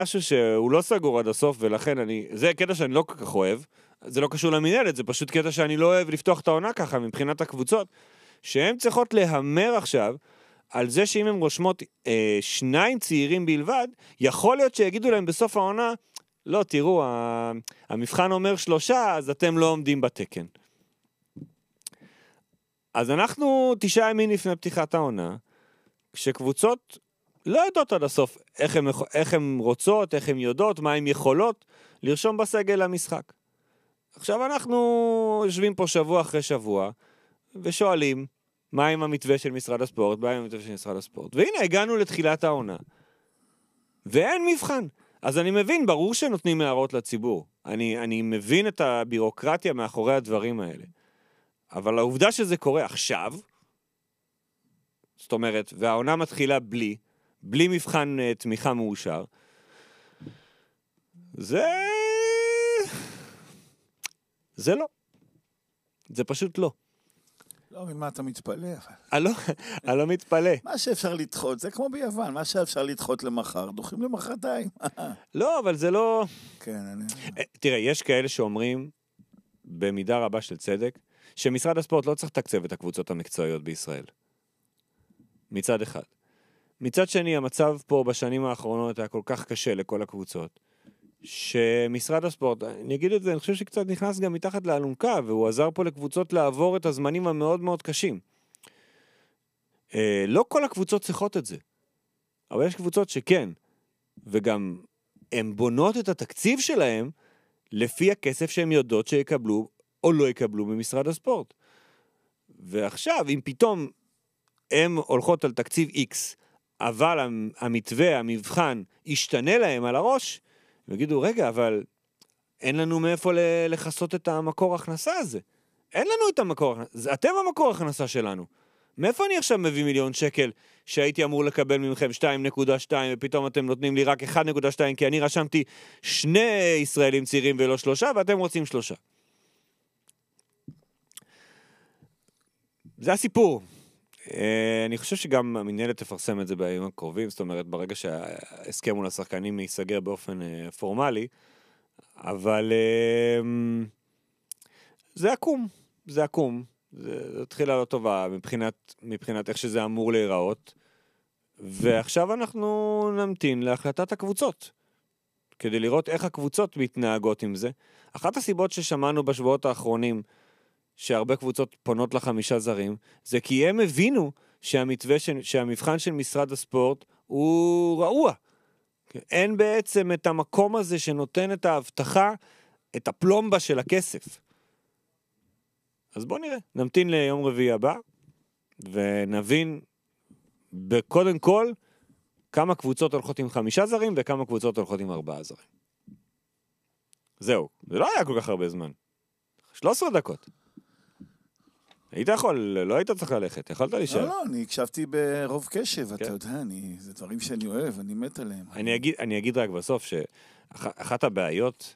משהו שהוא לא סגור עד הסוף, ולכן זה קטע שאני לא כל כך אוהב, זה לא קשור למנהלת, זה פשוט קטע שאני לא אוהב לפתוח את העונה ככה, מבחינת הקבוצות, שהן צריכות להמר עכשיו, על זה שאם הן רושמות 2 צעירים בלבד, יכול להיות שיגידו להם בסוף העונה, לא, תראו, המבחן אומר 3, אז אתם לא עומדים בתקן. אז אנחנו 9 ימים לפני פתיחת העונה, כשקבוצות לא יודעות עד הסוף איך הן רוצות, איך הן יודעות, מה הן יכולות, לרשום בסגל למשחק. עכשיו אנחנו יושבים פה שבוע אחרי שבוע, ושואלים, מה עם המתווה של משרד הספורט, מה עם המתווה של משרד הספורט, והנה הגענו לתחילת העונה, ואין מבחן. אז אני מבין, ברור שנותנים הערות לציבור, אני מבין את הבירוקרטיה מאחורי הדברים האלה, אבל העובדה שזה קורה עכשיו, זאת אומרת, והעונה מתחילה בלי מבחן תמיכה מאושר, זה לא. זה פשוט לא. לא מבין מה אתה מתפלא. אני לא מתפלא. מה שאפשר לדחות, זה כמו ביוון, מה שאפשר לדחות למחר, דוחים למחרתיים. לא, אבל זה לא... כן, תראה, יש כאלה שאומרים, במידה רבה של צדק, שמשרד הספורט לא צריך לתקצב את הקבוצות המקצועיות בישראל. מצד אחד. מצד שני, המצב פה בשנים האחרונות היה כל כך קשה לכל הקבוצות, שמשרד הספורט, אני אגיד את זה, אני חושב שקצת נכנס גם מתחת לאלונקה, והוא עזר פה לקבוצות לעבור את הזמנים המאוד מאוד קשים. לא כל הקבוצות צריכות את זה, אבל יש קבוצות שכן, וגם הן בונות את התקציב שלהם, לפי הכסף שהן יודעות שיקבלו, או לא יקבלו ממשרד הספורט. ועכשיו, אם פתאום הן הולכות על תקציב X, אבל המתווה, המבחן, ישתנה להם על הראש, ויגידו, רגע, אבל אין לנו מאיפה לחסות את המקור הכנסה הזה. אין לנו את המקור הכנסה. אתם המקור הכנסה שלנו. מאיפה אני עכשיו מביא 1,000,000 שקל שהייתי אמור לקבל ממכם 2.2, ופתאום אתם נותנים לי רק 1.2, כי אני רשמתי 2 ישראלים צעירים ולא 3, ואתם רוצים 3. זה הסיפור. אני חושב שגם המנהלת תפרסם את זה בימים הקרובים, זאת אומרת, ברגע שההסכם מול השחקנים ייסגר באופן פורמלי, אבל זה עקום, זה התחילה לא טובה מבחינת איך שזה אמור להיראות, ועכשיו אנחנו נמתין להחלטת הקבוצות, כדי לראות איך הקבוצות מתנהגות עם זה. אחת הסיבות ששמענו בשבועות האחרונים, שהרבה קבוצות פונות ל5 זרים, זה כי הם הבינו שהמבחן של משרד הספורט הוא רעוע. אין בעצם את המקום הזה שנותן את ההבטחה, את הפלומבה של הכסף. אז בוא נראה, נמתין ליום רביעי הבא, ונבין בקודם כל כמה קבוצות הולכות עם 5 זרים, וכמה קבוצות הולכות עם 4 זרים. זהו, זה לא היה כל כך הרבה זמן. 13 דקות. היית יכול, לא היית צריך ללכת, יכולת להישאר. לא, אני הקשבתי ברוב קשב, אתה יודע, זה דברים שאני אוהב, אני מת עליהם. אני אגיד רק בסוף, שאחת הבעיות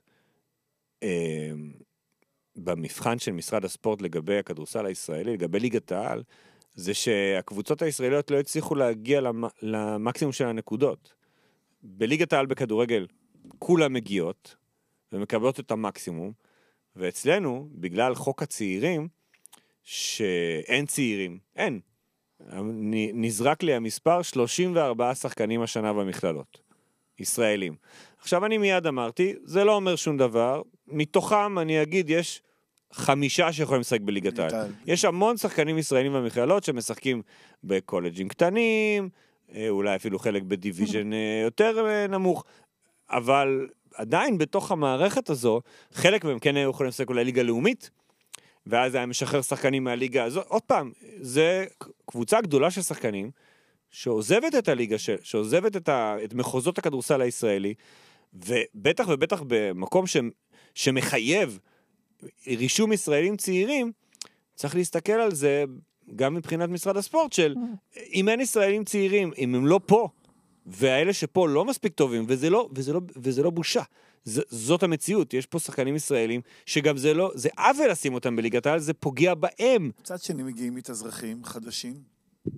במבחן של משרד הספורט לגבי הכדורסל הישראלי, לגבי ליגת העל, זה שהקבוצות הישראליות לא הצליחו להגיע למקסימום של הנקודות. בליגת העל בכדורגל, כולם מגיעות, ומקבלות את המקסימום, ואצלנו, בגלל חוק הצעירים, שאין צעירים, אין. נזרק לי המספר 34 שחקנים השנה במכללות, ישראלים. עכשיו אני מיד אמרתי, זה לא אומר שום דבר, מתוכם אני אגיד יש 5 שיכולים לשחק בליגת העל. יש המון שחקנים ישראלים במכללות שמשחקים בקולג'ים קטנים, אולי אפילו חלק בדיוויז'ן יותר נמוך, אבל עדיין בתוך המערכת הזו, חלק מהם כן יכולים לשחק אולי ליגה לאומית, ואז היה משחרר שחקנים מהליגה הזאת. עוד פעם, זה קבוצה גדולה של שחקנים, שעוזבת את הליגה, שעוזבת את מחוזות הכדורסל הישראלי, ובטח ובטח במקום שמחייב רישום ישראלים צעירים, צריך להסתכל על זה גם מבחינת משרד הספורט, של אם אין ישראלים צעירים, אם הם לא פה, והאלה שפה לא מספיק טובים, וזה לא בושה. זאת המציאות, יש פה שחקנים ישראלים, שגם זה עוול לשים אותם בליגת העל, זה פוגע בהם. קצת שני מגיעים מתאזרחים חדשים.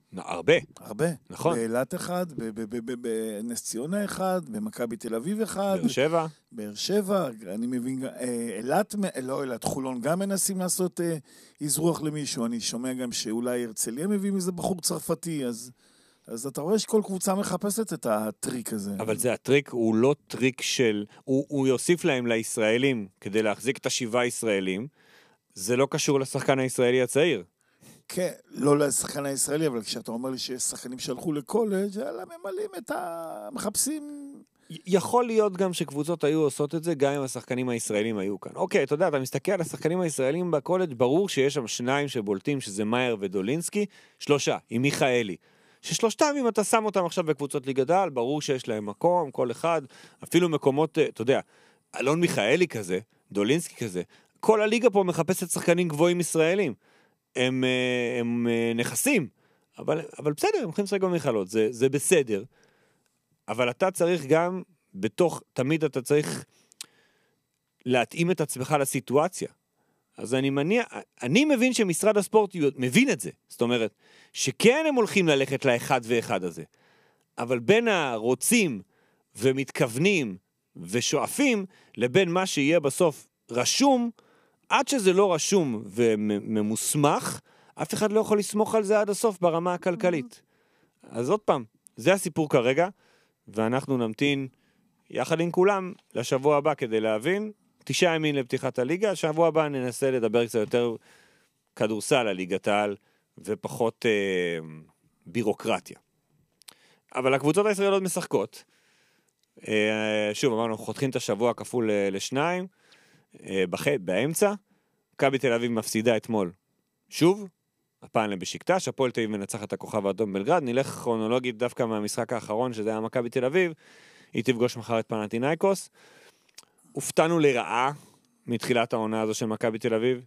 הרבה. הרבה. נכון. באילת אחד, בנס ציונה אחד, במכבי תל אביב אחד. באר שבע, אני מבין, אילת, חולון גם מנסים לעשות אזרוח למישהו. אני שומע גם שאולי הרצליה מביא מזה בחור צרפתי, אז אתה רואה שכל קבוצה מחפשת את הטריק הזה. אבל זה הטריק, הוא לא טריק של, הוא יוסיף להם לישראלים, כדי להחזיק את 7 ישראלים, זה לא קשור לשחקן הישראלי הצעיר. כן, לא לשחקן הישראלי, אבל כשאתה אומר לי שיש שחקנים שהלכו לקולג', אלא ממלאים את המחפשים. יכול להיות גם שקבוצות היו עושות את זה, גם אם השחקנים הישראלים היו כאן. אוקיי, אתה יודע, אתה מסתכל על השחקנים הישראלים בקולג', ברור שיש שם 2 שבולטים, שזה מאייר ודולינסקי, 3, עם מיכאלי. ששלושתם, אם אתה שם אותם עכשיו בקבוצות ליגת העל, ברור שיש להם מקום, כל אחד, אפילו מקומות, אתה יודע, אלון מיכאלי כזה, דולינסקי כזה, כל הליגה פה מחפשת שחקנים גבוהים ישראלים. הם נכסים, אבל בסדר, הם יכולים לשחק במכללות, זה בסדר. אבל אתה צריך גם, תמיד אתה צריך להתאים את עצמך לסיטואציה. אז אני מבין שמשרד הספורט מבין את זה. זאת אומרת, שכן הם הולכים ללכת לאחד ואחד הזה. אבל בין הרוצים ומתכוונים ושואפים, לבין מה שיהיה בסוף רשום, עד שזה לא רשום וממוסמך, אף אחד לא יכול לסמוך על זה עד הסוף ברמה הכלכלית. אז עוד פעם, זה הסיפור כרגע, ואנחנו נמתין יחד עם כולם לשבוע הבא כדי להבין. 9 ימים לפתיחת הליגה, השבוע הבא ננסה לדבר קצת יותר כדורסל על ליגת העל, ופחות בירוקרטיה. אבל הקבוצות הישראליות משחקות. שוב, אמרנו, חותכים את השבוע כפול לשניים, באמצע. מכבי תל אביב מפסידה אתמול. שוב, הפעם לבשיקטש, הפועל תל אביב מנצחת את הכוכב האדום בלגרד, נלך כרונולוגית דווקא מהמשחק האחרון, שזה היה מכבי תל אביב, היא תפגוש מחר את פנתינייקוס. הופתענו לרעה מתחילת העונה הזו של מכבי תל אביב.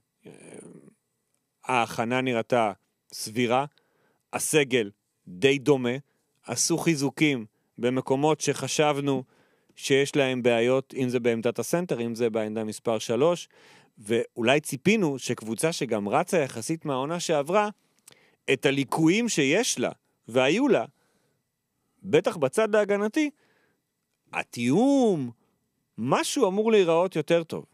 ההכנה נראתה סבירה, הסגל די דומה, עשו חיזוקים במקומות שחשבנו שיש להם בעיות, אם זה בעמדת הסנטר, אם זה בעמדה מספר 3, ואולי ציפינו שקבוצה שגם רצה יחסית מהעונה שעברה, את הליקויים שיש לה, והיו לה, בטח בצד ההגנתי, התיאום, משהו אמור להיראות יותר טוב.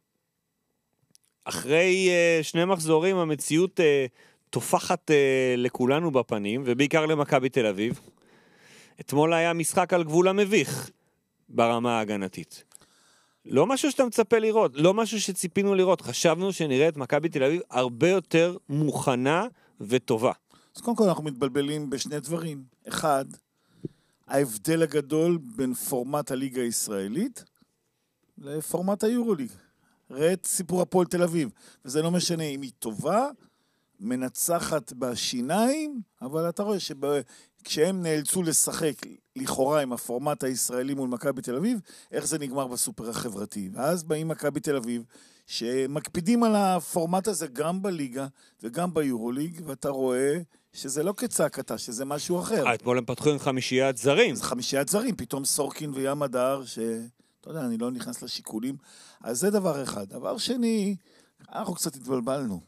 אחרי 2 מחזורים המציאות תופחת לכולנו בפנים, ובעיקר למכבי תל אביב. אתמול היה משחק על גבול המביך ברמה ההגנתית. לא משהו שאתה מצפה לראות, לא משהו שציפינו לראות. חשבנו שנראה את מכבי תל אביב הרבה יותר מוכנה וטובה. אז קודם כל אנחנו מתבלבלים בשני דברים. אחד, ההבדל הגדול בין פורמט הליגה הישראלית לפורמט היורוליג. ראה את סיפור הפועל תל אביב, וזה לא משנה אם היא טובה, מנצחת בשיניים, אבל אתה רואה כשהם נאלצו לשחק לכאורה עם הפורמט הישראלי מול מכבי תל אביב, איך זה נגמר בסופר החברתי. ואז באים מכבי תל אביב, שמקפידים על הפורמט הזה גם בליגה וגם ביורוליג, ואתה רואה שזה לא כצעקתה, שזה משהו אחר. אתמול הם פתחו עם 5 זרים. אז 5 זרים, פתאום סורקין וים הדר, אתה יודע, אני לא נכנס לשיקולים. אז זה דבר אחד. דבר שני, אנחנו קצת התבלבלנו.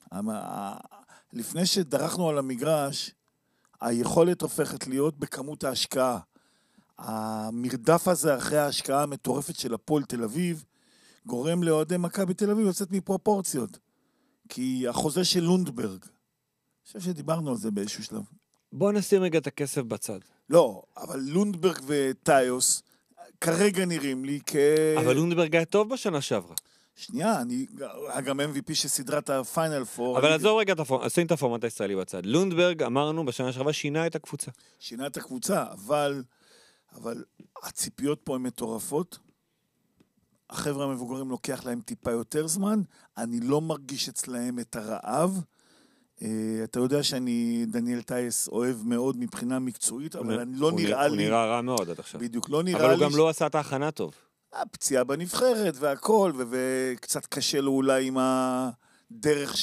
לפני שדרכנו על המגרש, היכולת הופכת להיות בכמות ההשקעה. המרדף הזה אחרי ההשקעה המטורפת של הפועל תל אביב, גורם לאוהדי מכבי תל אביב לצאת מפרופורציות. כי החוזה של לונדברג, אני חושב שדיברנו על זה באיזשהו שלב. בוא נשים רגע את הכסף בצד. לא, אבל לונדברג וטיוס כרגע נראים לי אבל לונדברג היה טוב בשנה שעברה. שנייה, אני גם MVP שסדרת הפיינל פור. אבל עזוב רגע, עושים את הפורמט הישראלי בצד. לונדברג, אמרנו, בשנה שעברה שינה את הקבוצה. שינה את הקבוצה, אבל הציפיות פה הן מטורפות. החבר'ה המבוגרים לוקח להם טיפה יותר זמן. אני לא מרגיש אצלהם את הרעב. אתה יודע שאני דניאל טייס אוהב מאוד מבחינה מקצועית, אבל אני לא נראה לי... הוא נראה רע מאוד עד עכשיו. בדיוק, לא נראה לי... אבל הוא גם לא עשה את ההכנה טוב. הפציעה בנבחרת והכל, וקצת קשה לו אולי עם הדרך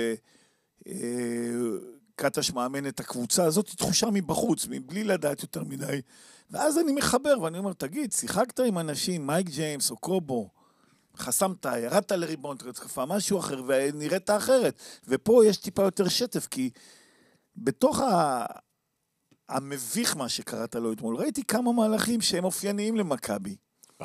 שקטש מאמן את הקבוצה הזאת, תחושה מבחוץ, מבלי לדעת יותר מדי. ואז אני מחבר ואני אומר, תגיד, שיחקת עם אנשים, מייק ג'יימס או קובו, חסמת, ירדת לריבון, תקפה משהו אחר, ונראית אחרת. ופה יש טיפה יותר שטף, כי בתוך המביך מה שקראת לו אתמול. ראיתי כמה מהלכים שהם אופייניים למכבי.